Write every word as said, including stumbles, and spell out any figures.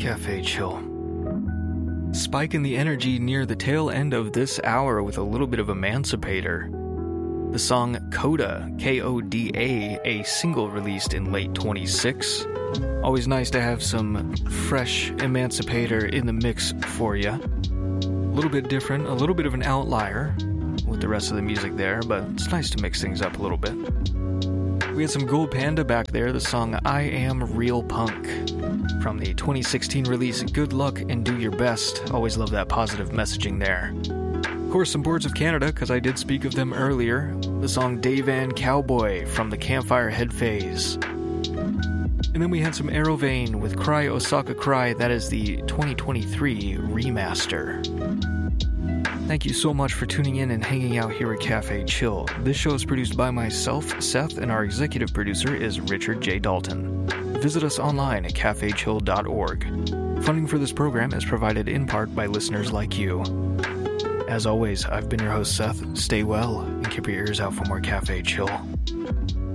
Cafe Chill. Spiking the energy near the tail end of this hour with a little bit of Emancipator. The song Coda, K O D A, a single released in late twenty-six. Always nice to have some fresh Emancipator in the mix for you. A little bit different, a little bit of an outlier with the rest of the music there, but it's nice to mix things up a little bit. We had some Gold Panda back there, the song I Am Real Punk from the twenty sixteen release Good Luck and Do Your Best. Always love that positive messaging there. Of course, some Boards of Canada, because I did speak of them earlier. The song Day Van Cowboy from the Campfire Head Phase. And then we had some Aerovane with Cry Osaka Cry. That is the twenty twenty-three remaster. Thank you so much for tuning in and hanging out here at Cafe Chill. This show is produced by myself, Seth, and our executive producer is Richard J. Dalton. Visit us online at cafe chill dot org. Funding for this program is provided in part by listeners like you. As always, I've been your host, Seth. Stay well and keep your ears out for more Cafe Chill.